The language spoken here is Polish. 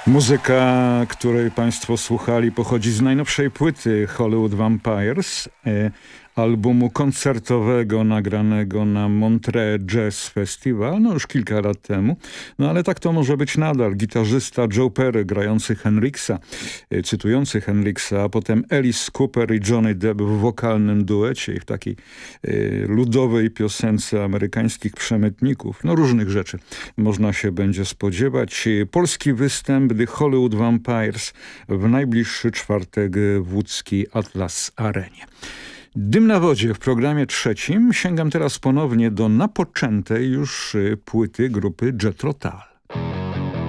Muzyka, której Państwo słuchali, pochodzi z najnowszej płyty Hollywood Vampires, albumu koncertowego nagranego na Montreux Jazz Festival, no już kilka lat temu. No ale tak to może być nadal. Gitarzysta Joe Perry grający Hendrixa, cytujący Hendrixa, a potem Alice Cooper i Johnny Depp w wokalnym duecie i w takiej ludowej piosence amerykańskich przemytników. No różnych rzeczy można się będzie spodziewać. Polski występ The Hollywood Vampires w najbliższy czwartek w łódzkiej Atlas Arenie. Dym na wodzie w programie trzecim. Sięgam teraz ponownie do napoczętej już płyty grupy Jethro Tull.